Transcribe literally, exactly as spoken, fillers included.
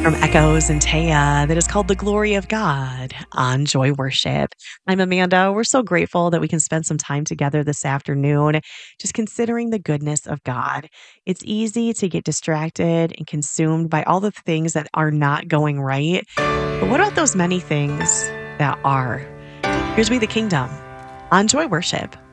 from Echoes and Taya that is called The Glory of God on Joy Worship. I'm Amanda. We're so grateful that we can spend some time together this afternoon, just considering the goodness of God. It's easy to get distracted and consumed by all the things that are not going right. But what about those many things that are? Here's We the Kingdom on Joy Worship.